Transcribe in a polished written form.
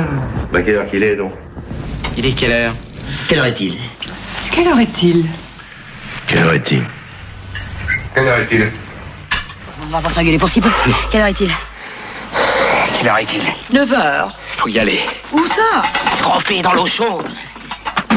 Bah, quelle heure qu'il est, donc? Il est quelle heure? Quelle heure est-il? Quelle heure est-il? Quelle heure est-il? Quelle heure est-il? On va pas s'engueuler pour si peu. Quelle heure est-il? Quelle heure est-il? 9 heures. Faut y aller. Où ça? Trempé dans l'eau chaude.